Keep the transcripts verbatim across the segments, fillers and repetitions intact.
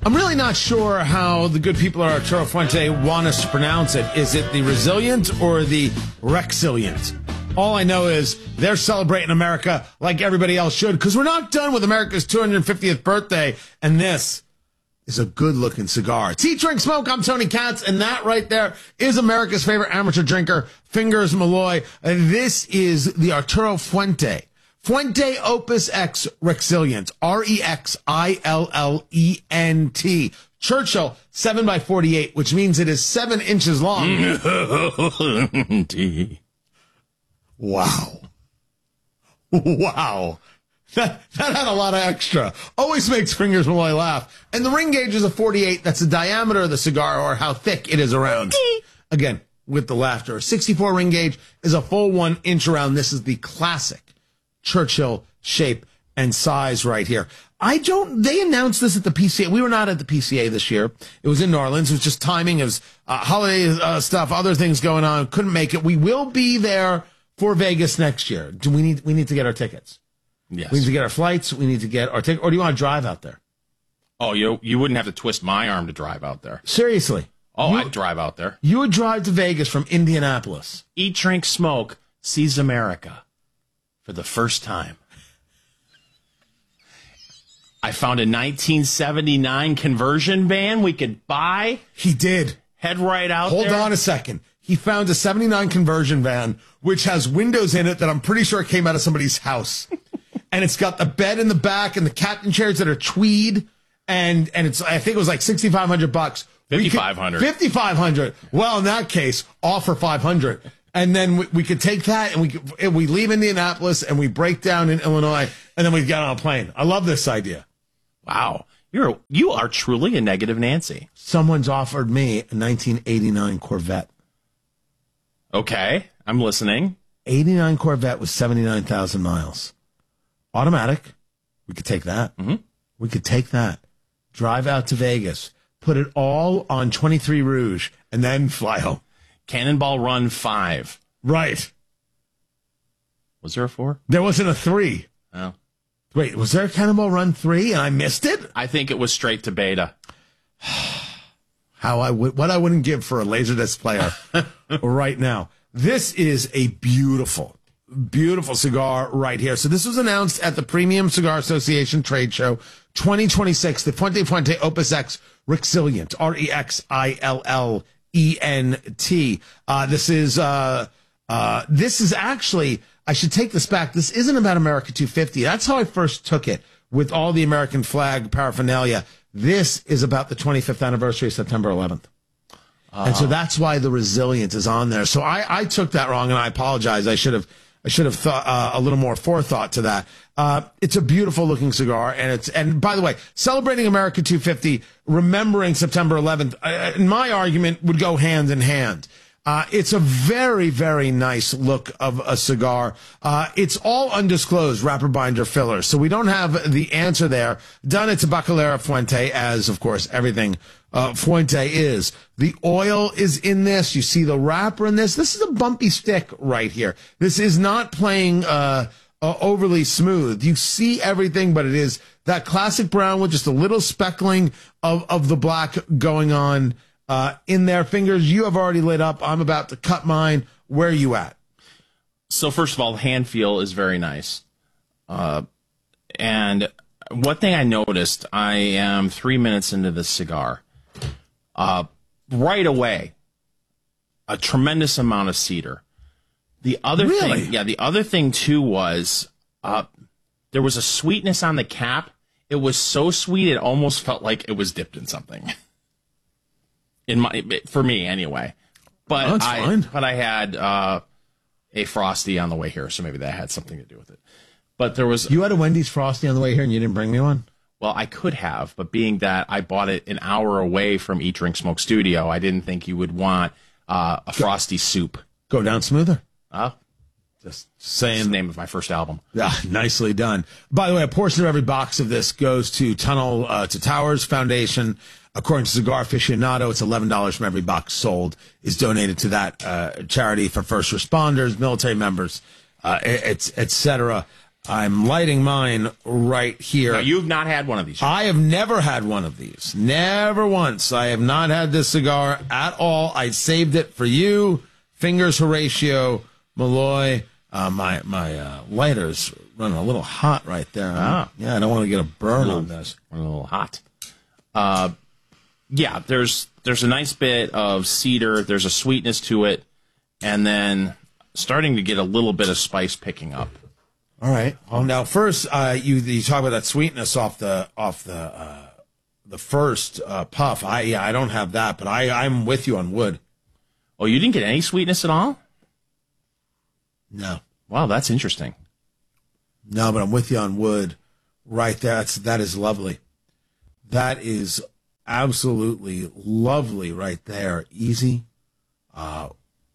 I'm really not sure how the good people at Arturo Fuente want us to pronounce it. Is it the resilient or the Rexilient? All I know is they're celebrating America like everybody else should, because we're not done with America's two hundred fiftieth birthday, and this is a good-looking cigar. It's Eat, Drink, Smoke. I'm Tony Katz, and that right there is America's favorite amateur drinker, Fingers Malloy. And this is the Arturo Fuente. Fuente Opus X Rexilient, R E X I L L E N T. Churchill, seven by forty-eight, which means it is seven inches long. Wow. Wow. That, that had a lot of extra. Always makes Fingers Malloy laugh. And the ring gauge is a forty-eight. That's the diameter of the cigar, or how thick it is around. Again, with the laughter. sixty-four ring gauge is a full one inch around. This is the classic Churchill shape and size right here. I don't, they announced this at the P C A. We were not at the P C A this year. It was in New Orleans. It was just timing. It was uh, holiday uh, stuff, other things going on. Couldn't make it. We will be there for Vegas next year. Do we need, we need to get our tickets? Yes. We need to get our flights. We need to get our ticket. Or do you want to drive out there? Oh, you you wouldn't have to twist my arm to drive out there. Seriously. Oh, you, I'd drive out there. You would drive to Vegas from Indianapolis. Eat, Drink, Smoke sees America for the first time. I found a nineteen seventy-nine conversion van we could buy. He did. Head right out Hold there. on a second. He found a seventy-nine conversion van, which has windows in it that I'm pretty sure came out of somebody's house. And it's got the bed in the back and the captain chairs that are tweed. And, and it's, I think it was like sixty-five hundred bucks. fifty-five hundred. fifty-five hundred. Well, in that case, offer five hundred. And then we, we could take that and we could, and we leave Indianapolis and we break down in Illinois and then we get on a plane. I love this idea. Wow. You're, you are truly a negative Nancy. Someone's offered me a nineteen eighty-nine Corvette. Okay. I'm listening. eighty-nine Corvette with seventy-nine thousand miles. Automatic. We could take that. Mm-hmm. We could take that. Drive out to Vegas. Put it all on twenty-three Rouge and then fly home. Cannonball Run five. Right. Was there a four? There wasn't a three. Oh. Wait, was there a Cannonball Run three and I missed it? I think it was straight to beta. How I would, what I wouldn't give for a Laserdisc player right now. This is a beautiful, beautiful cigar right here. So this was announced at the Premium Cigar Association trade show twenty twenty-six, the Fuente Fuente Opus X Rexilient, R E X I L L E N T. Uh, this is, uh, uh, this is actually, I should take this back. This isn't about America two fifty. That's how I first took it, with all the American flag paraphernalia. This is about the twenty-fifth anniversary of September eleventh. Uh, and so that's why the Resilient is on there. So I, I took that wrong and I apologize. I should have, I should have thought, uh, a little more forethought to that. Uh, it's a beautiful looking cigar. And it's, and by the way, celebrating America two fifty, remembering September eleventh, uh, in my argument would go hand in hand. Uh, it's a very, very nice look of a cigar. Uh, it's all undisclosed wrapper binder filler, so we don't have the answer there. Done at Tabacalera Fuente, as, of course, everything uh, Fuente is. The oil is in this. You see the wrapper in this. This is a bumpy stick right here. This is not playing uh, uh, overly smooth. You see everything, but it is that classic brown with just a little speckling of, of the black going on. Uh, in their fingers. You have already lit up. I'm about to cut mine. Where are you at? So first of all, the hand feel is very nice. Uh, and one thing I noticed, I am three minutes into this cigar. Uh, right away, a tremendous amount of cedar. The other Really? thing, yeah, the other thing too was, uh, there was a sweetness on the cap. It was so sweet, it almost felt like it was dipped in something. In my, for me anyway, but Oh, that's I, fine. but I had uh, a Frosty on the way here, so maybe that had something to do with it. But there was, You had a Wendy's Frosty on the way here and you didn't bring me one? well, I could have, but being that I bought it an hour away from Eat, Drink, Smoke Studio, I didn't think you would want uh, a Frosty soup. Go down smoother. Oh, Just that's saying. the name of my first album. Yeah, nicely done. By the way, a portion of every box of this goes to Tunnel uh, to Towers Foundation. According to Cigar Aficionado, it's eleven dollars from every box sold is donated to that uh, charity for first responders, military members, uh, et, et cetera. I'm lighting mine right here. Now, you've not had one of these. I have never had one of these. Never once. I have not had this cigar at all. I saved it for you. Fingers, Horatio Malloy. Uh, my my uh, lighter's running a little hot right there. Ah. Yeah, I don't want to get a burn on this. A little hot. Uh, yeah, there's there's a nice bit of cedar. There's a sweetness to it, and then starting to get a little bit of spice picking up. All right. Well, now first, uh, you you talk about that sweetness off the off the uh, the first uh, puff. I yeah, I don't have that, but I I'm with you on wood. Oh, you didn't get any sweetness at all? No. Wow, that's interesting. No, but I'm with you on wood. Right there. That's that is lovely. That is absolutely lovely right there. Easy. Uh,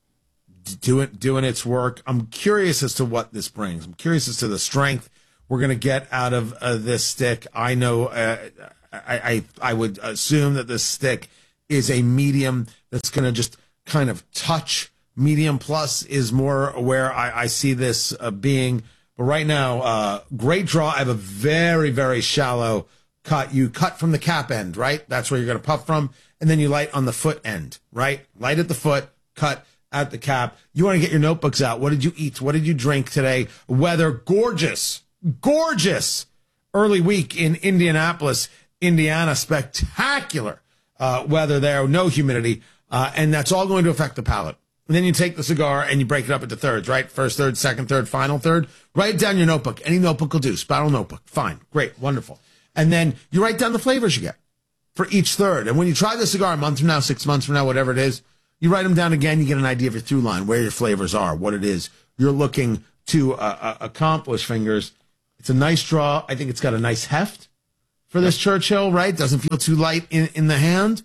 doing doing its work. I'm curious as to what this brings. I'm curious as to the strength we're going to get out of uh, this stick. I know. Uh, I, I I would assume that this stick is a medium that's going to just kind of touch. Medium plus is more where I, I see this uh, being. But right now, uh, great draw. I have a very, very shallow cut. You cut from the cap end, right? That's where you're going to puff from. And then you light on the foot end, right? Light at the foot, cut at the cap. You want to get your notebooks out. What did you eat? What did you drink today? Weather, gorgeous, gorgeous early week in Indianapolis, Indiana. Spectacular uh, weather there. No humidity. Uh, and that's all going to affect the palate. And then you take the cigar and you break it up into thirds, right? First third, second third, final third. Write it down in your notebook. Any notebook will do. Spiral notebook. Fine. Great. Wonderful. And then you write down the flavors you get for each third. And when you try the cigar a month from now, six months from now, whatever it is, you write them down again. You get an idea of your through line, where your flavors are, what it is you're looking to uh, uh, accomplish, Fingers. It's a nice draw. I think it's got a nice heft for this Churchill, right? Doesn't feel too light in, in the hand.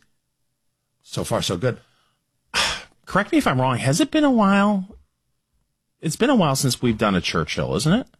So far, so good. Correct me if I'm wrong. Has it been a while? It's been a while since we've done a Churchill, isn't it?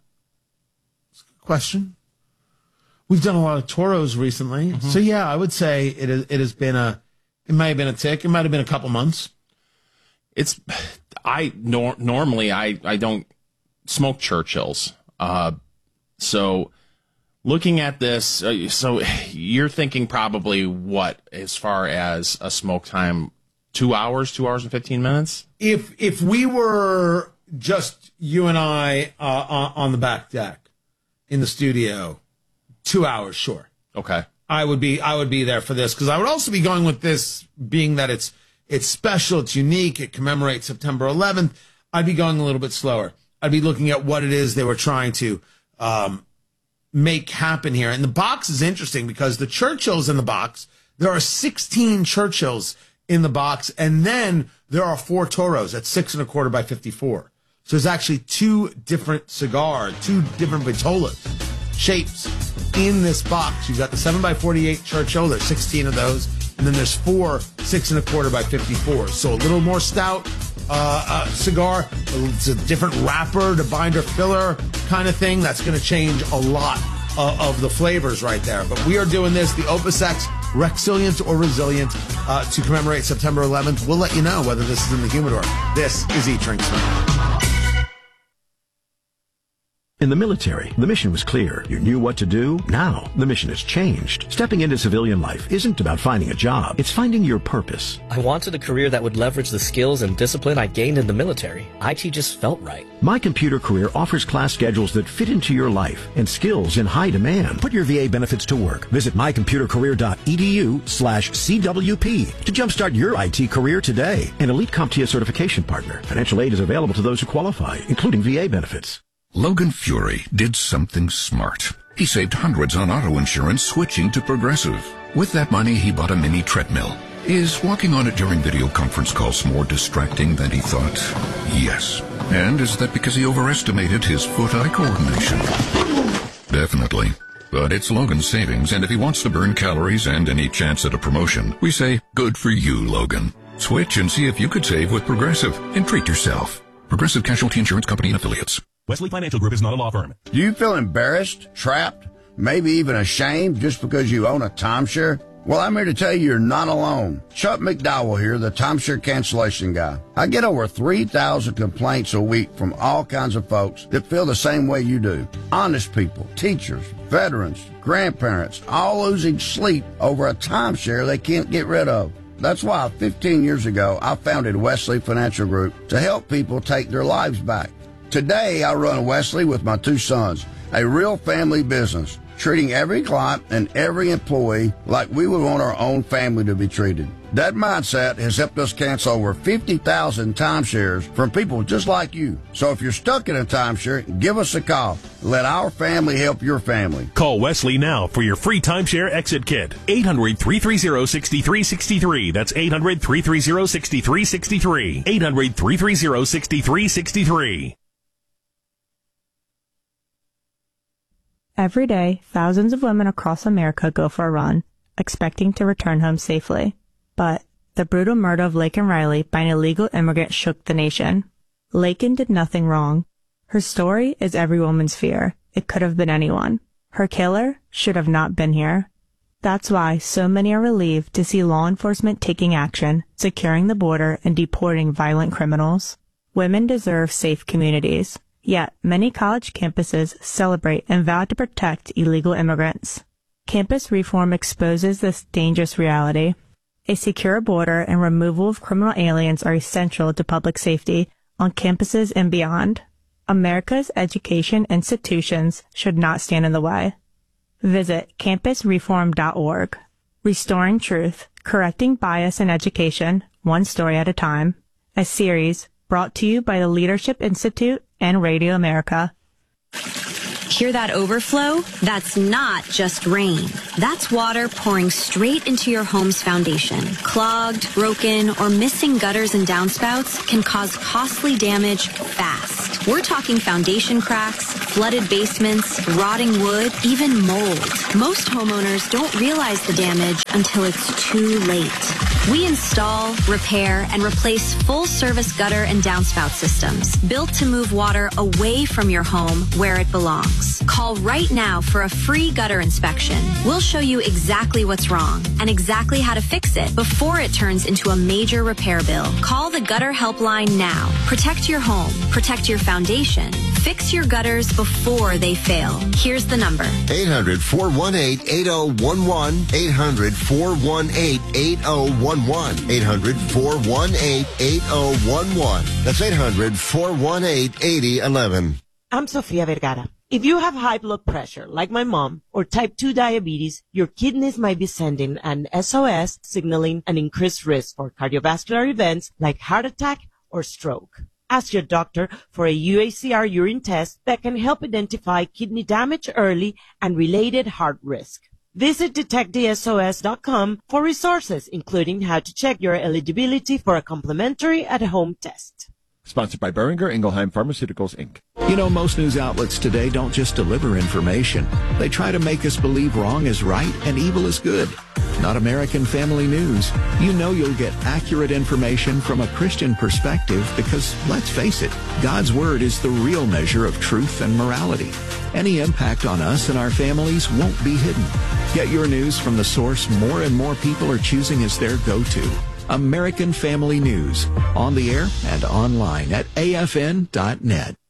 Question. We've done a lot of Toros recently. Mm-hmm. So, yeah, I would say it, is, it has been a, it might have been a tick. It might have been a couple months. It's, I, nor, normally I, I don't smoke Churchills. Uh, so looking at this, uh, so you're thinking probably what, as far as a smoke time, Two hours, two hours and fifteen minutes. If if we were just you and I uh, on the back deck in the studio, two hours, sure. Okay. I would be I would be there for this because I would also be going with this, being that it's it's special, it's unique, it commemorates September eleventh. I'd be going a little bit slower. I'd be looking at what it is they were trying to um, make happen here. And the box is interesting because the Churchills in the box, there are sixteen Churchills in the box, and then there are four Toros at six and a quarter by fifty-four. So there's actually two different cigars, two different Vitolas shapes in this box. You've got the seven by forty-eight Churchill, there's sixteen of those, and then there's four six and a quarter by fifty-four. So a little more stout uh, uh, cigar. It's a different wrapper to binder filler kind of thing. That's going to change a lot uh, of the flavors right there. But we are doing this, the Opus X Rexilient or Resilient, uh, to commemorate September eleventh. We'll let you know whether this is in the humidor. This is Eat Drink Smoke. In the military, the mission was clear. You knew what to do. Now, the mission has changed. Stepping into civilian life isn't about finding a job. It's finding your purpose. I wanted a career that would leverage the skills and discipline I gained in the military. I T just felt right. My Computer Career offers class schedules that fit into your life and skills in high demand. Put your V A benefits to work. Visit mycomputercareer.edu slash CWP to jumpstart your I T career today. An Elite CompTIA certification partner. Financial aid is available to those who qualify, including V A benefits. Logan Fury did something smart. He saved hundreds on auto insurance switching to Progressive. With that money, he bought a mini treadmill. Is walking on it during video conference calls more distracting than he thought? Yes. And is that because he overestimated his foot-eye coordination? Definitely. But it's Logan's savings, and if he wants to burn calories and any chance at a promotion, we say, good for you, Logan. Switch and see if you could save with Progressive and treat yourself. Progressive Casualty Insurance Company and Affiliates. Wesley Financial Group is not a law firm. Do you feel embarrassed, trapped, maybe even ashamed just because you own a timeshare? Well, I'm here to tell you you're not alone. Chuck McDowell here, the timeshare cancellation guy. I get over three thousand complaints a week from all kinds of folks that feel the same way you do. Honest people, teachers, veterans, grandparents, all losing sleep over a timeshare they can't get rid of. That's why fifteen years ago, I founded Wesley Financial Group to help people take their lives back. Today, I run Wesley with my two sons, a real family business, treating every client and every employee like we would want our own family to be treated. That mindset has helped us cancel over fifty thousand timeshares from people just like you. So if you're stuck in a timeshare, give us a call. Let our family help your family. Call Wesley now for your free timeshare exit kit. eight hundred, three three zero, six three six three. That's eight hundred, three three zero, six three six three. eight hundred, three three zero, six three six three. Every day, thousands of women across America go for a run, expecting to return home safely. But the brutal murder of Laken Riley by an illegal immigrant shook the nation. Laken did nothing wrong. Her story is every woman's fear. It could have been anyone. Her killer should have not been here. That's why so many are relieved to see law enforcement taking action, securing the border, and deporting violent criminals. Women deserve safe communities. Yet, many college campuses celebrate and vow to protect illegal immigrants. Campus reform exposes this dangerous reality. A secure border and removal of criminal aliens are essential to public safety on campuses and beyond. America's education institutions should not stand in the way. Visit campus reform dot org. Restoring Truth, Correcting Bias in Education, One Story at a Time. A series brought to you by the Leadership Institute and Radio America. Hear that overflow? That's not just rain. That's water pouring straight into your home's foundation. Clogged, broken, or missing gutters and downspouts can cause costly damage fast. We're talking foundation cracks, flooded basements, rotting wood, even mold. Most homeowners don't realize the damage until it's too late. We install, repair, and replace full-service gutter and downspout systems built to move water away from your home where it belongs. Call right now for a free gutter inspection. We'll show you exactly what's wrong and exactly how to fix it before it turns into a major repair bill. Call the Gutter Helpline now. Protect your home. Protect your foundation. Fix your gutters before they fail. Here's the number. eight hundred, four one eight, eight oh one one. eight hundred, four one eight, eight oh one one. eight hundred, four one eight, eight oh one one. That's eight hundred, four one eight, eight oh one one. I'm Sofia Vergara. If you have high blood pressure, like my mom, or type two diabetes, your kidneys might be sending an S O S signaling an increased risk for cardiovascular events like heart attack or stroke. Ask your doctor for a U A C R urine test that can help identify kidney damage early and related heart risk. Visit detect the S O S dot com for resources, including how to check your eligibility for a complimentary at-home test. Sponsored by Boehringer Ingelheim Pharmaceuticals, Incorporated. You know, most news outlets today don't just deliver information. They try to make us believe wrong is right and evil is good. Not American Family News. You know you'll get accurate information from a Christian perspective because, let's face it, God's Word is the real measure of truth and morality. Any impact on us and our families won't be hidden. Get your news from the source more and more people are choosing as their go-to. American Family News, on the air and online at A F N dot net.